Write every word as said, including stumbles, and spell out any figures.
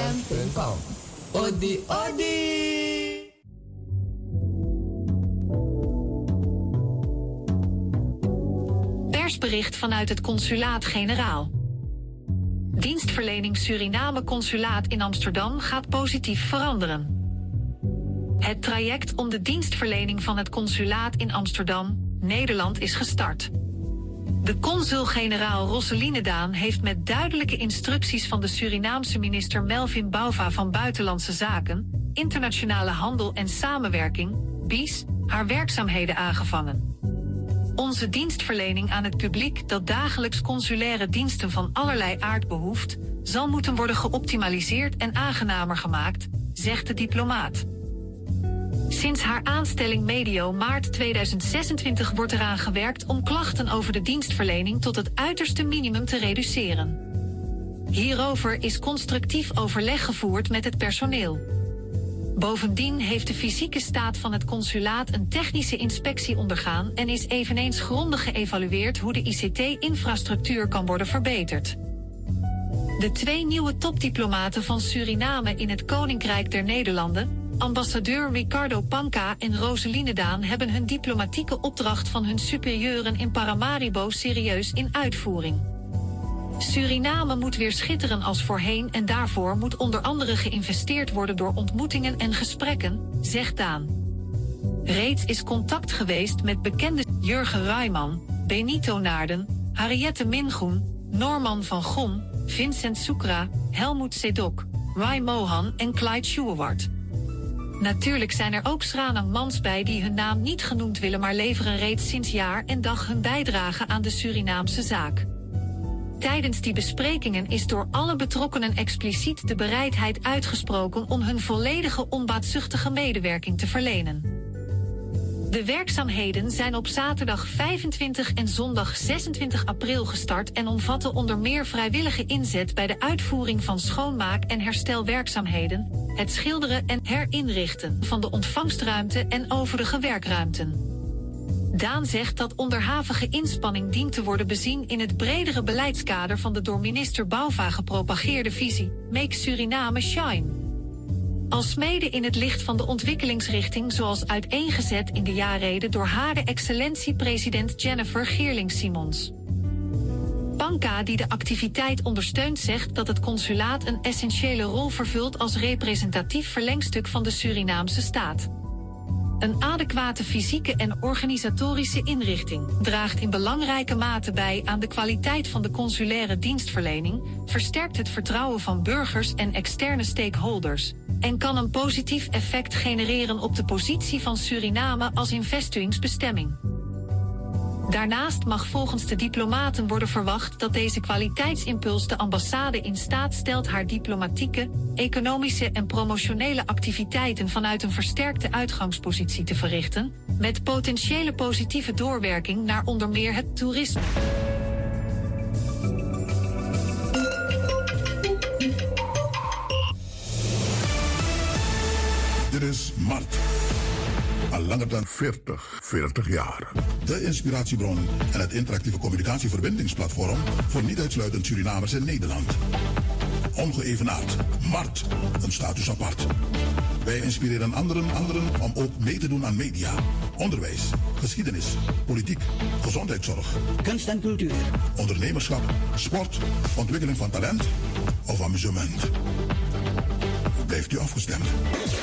m punt com. Odi, odi! Persbericht vanuit het consulaat-generaal. Dienstverlening Suriname Consulaat in Amsterdam gaat positief veranderen. Het traject om de dienstverlening van het consulaat in Amsterdam, Nederland, is gestart. De consul-generaal Rosseline Daan heeft met duidelijke instructies van de Surinaamse minister Melvin Bouva van Buitenlandse Zaken, Internationale Handel en Samenwerking, B I S, haar werkzaamheden aangevangen. Onze dienstverlening aan het publiek dat dagelijks consulaire diensten van allerlei aard behoeft, zal moeten worden geoptimaliseerd en aangenamer gemaakt, zegt de diplomaat. Sinds haar aanstelling medio maart tweeduizend zesentwintig wordt eraan gewerkt om klachten over de dienstverlening tot het uiterste minimum te reduceren. Hierover is constructief overleg gevoerd met het personeel. Bovendien heeft de fysieke staat van het consulaat een technische inspectie ondergaan en is eveneens grondig geëvalueerd hoe de I C T-infrastructuur kan worden verbeterd. De twee nieuwe topdiplomaten van Suriname in het Koninkrijk der Nederlanden, ambassadeur Ricardo Panca en Rosseline Daan, hebben hun diplomatieke opdracht van hun superieuren in Paramaribo serieus in uitvoering. Suriname moet weer schitteren als voorheen en daarvoor moet onder andere geïnvesteerd worden door ontmoetingen en gesprekken, zegt Daan. Reeds is contact geweest met bekende Jurgen Rijman, Benito Naarden, Harriette Mingroen, Norman van Gom, Vincent Soekra, Helmoet Sedok, Rai Mohan en Clyde Schuwart. Natuurlijk zijn er ook Sranang Mans bij die hun naam niet genoemd willen, maar leveren reeds sinds jaar en dag hun bijdrage aan de Surinaamse zaak. Tijdens die besprekingen is door alle betrokkenen expliciet de bereidheid uitgesproken om hun volledige onbaatzuchtige medewerking te verlenen. De werkzaamheden zijn op zaterdag vijfentwintig en zondag zesentwintig april gestart en omvatten onder meer vrijwillige inzet bij de uitvoering van schoonmaak- en herstelwerkzaamheden, het schilderen en herinrichten van de ontvangstruimte en overige werkruimten. Daan zegt dat onderhavige inspanning dient te worden bezien in het bredere beleidskader van de door minister Bouva gepropageerde visie Make Suriname Shine. Alsmede in het licht van de ontwikkelingsrichting zoals uiteengezet in de jaarrede door Hare Excellentie president Jennifer Geerling-Simons. Panca, die de activiteit ondersteunt, zegt dat het consulaat een essentiële rol vervult als representatief verlengstuk van de Surinaamse staat. Een adequate fysieke en organisatorische inrichting draagt in belangrijke mate bij aan de kwaliteit van de consulaire dienstverlening, versterkt het vertrouwen van burgers en externe stakeholders en kan een positief effect genereren op de positie van Suriname als investeringsbestemming. Daarnaast mag volgens de diplomaten worden verwacht dat deze kwaliteitsimpuls de ambassade in staat stelt haar diplomatieke, economische en promotionele activiteiten vanuit een versterkte uitgangspositie te verrichten, met potentiële positieve doorwerking naar onder meer het toerisme. Dit is Mart. Al langer dan veertig, veertig jaar. De inspiratiebron en het interactieve communicatieverbindingsplatform voor niet uitsluitend Surinamers in Nederland. Ongeëvenaard. Mart. Een status apart. Wij inspireren anderen, anderen om ook mee te doen aan media, onderwijs, geschiedenis, politiek, gezondheidszorg, kunst en cultuur, ondernemerschap, sport, ontwikkeling van talent of amusement. Blijft u afgestemd?